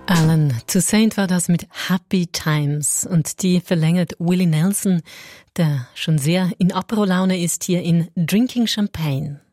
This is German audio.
Alan Toussaint war das mit Happy Times und die verlängert Willie Nelson, der schon sehr in Apero-Laune ist, hier in Drinking Champagne.